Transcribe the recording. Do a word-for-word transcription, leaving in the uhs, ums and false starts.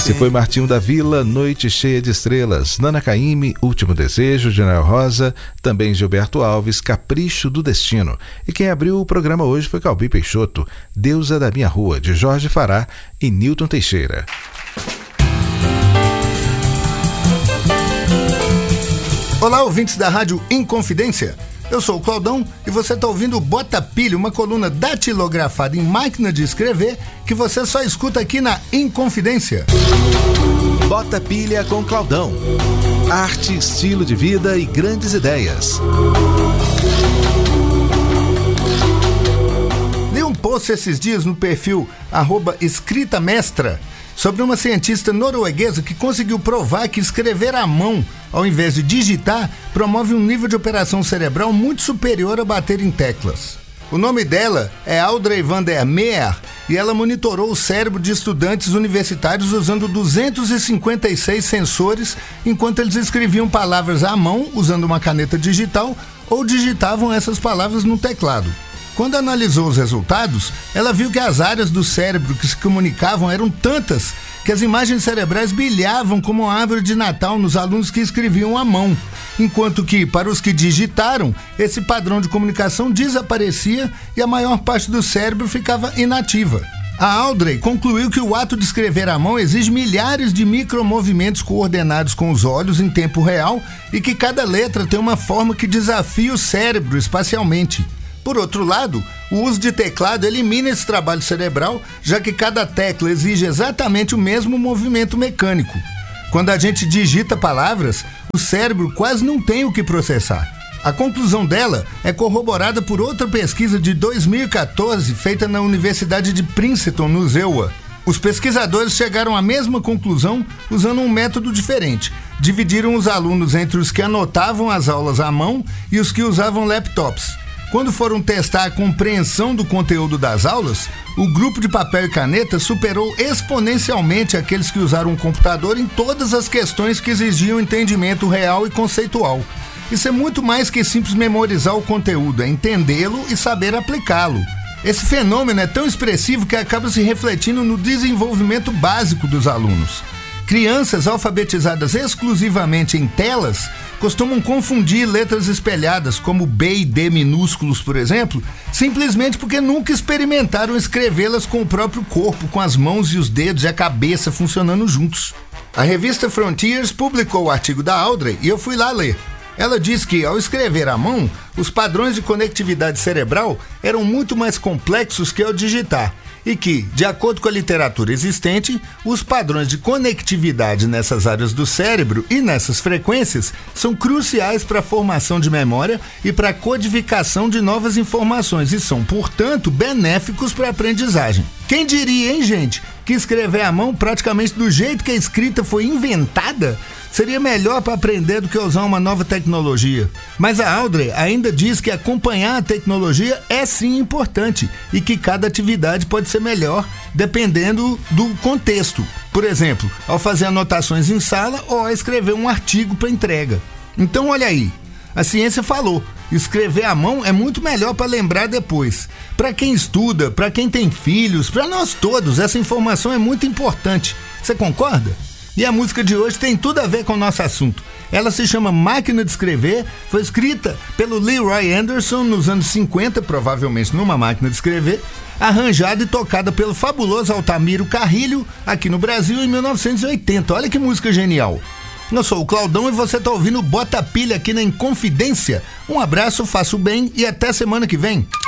Esse foi Martinho da Vila, Noite Cheia de Estrelas. Nana Caymmi, Último Desejo, General Rosa, também Gilberto Alves, Capricho do Destino. E quem abriu o programa hoje foi Calbi Peixoto, Deusa da Minha Rua, de Jorge Fará e Nilton Teixeira. Olá, ouvintes da Rádio Inconfidência. Eu sou o Claudão e você está ouvindo o Bota Pilha, uma coluna datilografada em máquina de escrever que você só escuta aqui na Inconfidência. Bota Pilha com Claudão. Arte, estilo de vida e grandes ideias. Li um post esses dias no perfil arroba escrita mestra sobre uma cientista norueguesa que conseguiu provar que escrever à mão, ao invés de digitar, promove um nível de operação cerebral muito superior a bater em teclas. O nome dela é Audrey van der Meer e ela monitorou o cérebro de estudantes universitários usando duzentos e cinquenta e seis sensores enquanto eles escreviam palavras à mão usando uma caneta digital ou digitavam essas palavras no teclado. Quando analisou os resultados, ela viu que as áreas do cérebro que se comunicavam eram tantas que as imagens cerebrais brilhavam como uma árvore de Natal nos alunos que escreviam à mão, enquanto que, para os que digitaram, esse padrão de comunicação desaparecia e a maior parte do cérebro ficava inativa. A Audrey concluiu que o ato de escrever à mão exige milhares de micromovimentos coordenados com os olhos em tempo real e que cada letra tem uma forma que desafia o cérebro espacialmente. Por outro lado, o uso de teclado elimina esse trabalho cerebral, já que cada tecla exige exatamente o mesmo movimento mecânico. Quando a gente digita palavras, o cérebro quase não tem o que processar. A conclusão dela é corroborada por outra pesquisa de dois mil e quatorze feita na Universidade de Princeton, no U E A. Os pesquisadores chegaram à mesma conclusão usando um método diferente. Dividiram os alunos entre os que anotavam as aulas à mão e os que usavam laptops. Quando foram testar a compreensão do conteúdo das aulas, o grupo de papel e caneta superou exponencialmente aqueles que usaram o computador em todas as questões que exigiam entendimento real e conceitual. Isso é muito mais que simples memorizar o conteúdo, é entendê-lo e saber aplicá-lo. Esse fenômeno é tão expressivo que acaba se refletindo no desenvolvimento básico dos alunos. Crianças alfabetizadas exclusivamente em telas costumam confundir letras espelhadas, como B e D minúsculos, por exemplo, simplesmente porque nunca experimentaram escrevê-las com o próprio corpo, com as mãos e os dedos e a cabeça funcionando juntos. A revista Frontiers publicou o artigo da Audrey e eu fui lá ler. Ela diz que, ao escrever à mão, os padrões de conectividade cerebral eram muito mais complexos que ao digitar e que, de acordo com a literatura existente, os padrões de conectividade nessas áreas do cérebro e nessas frequências são cruciais para a formação de memória e para a codificação de novas informações e são, portanto, benéficos para a aprendizagem. Quem diria, hein, gente, que escrever à mão praticamente do jeito que a escrita foi inventada seria melhor para aprender do que usar uma nova tecnologia. Mas a Audrey ainda diz que acompanhar a tecnologia é sim importante e que cada atividade pode ser melhor dependendo do contexto. Por exemplo, ao fazer anotações em sala ou ao escrever um artigo para entrega. Então olha aí, a ciência falou, escrever à mão é muito melhor para lembrar depois. Para quem estuda, para quem tem filhos, para nós todos, essa informação é muito importante. Você concorda? E a música de hoje tem tudo a ver com o nosso assunto. Ela se chama Máquina de Escrever, foi escrita pelo Leroy Anderson nos anos cinquenta, provavelmente numa máquina de escrever, arranjada e tocada pelo fabuloso Altamiro Carrilho aqui no Brasil em mil novecentos e oitenta. Olha que música genial. Eu sou o Claudão e você está ouvindo Bota Pilha aqui na Inconfidência. Um abraço, faça o bem e até semana que vem.